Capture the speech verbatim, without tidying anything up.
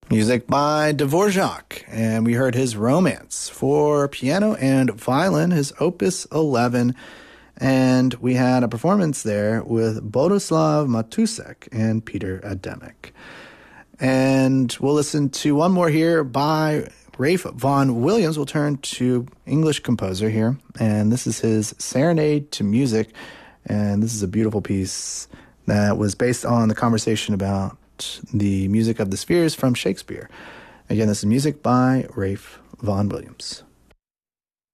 Music by Dvorak, and we heard his Romance for piano and violin, his Opus eleven, and we had a performance there with Bohuslav Matusek and Peter Adamic. And we'll listen to one more here by Ralph Vaughan Williams. We'll turn to English composer here, and this is his Serenade to Music, and this is a beautiful piece that was based on the conversation about the music of the spheres from Shakespeare. Again, this is music by Ralph Vaughan Williams.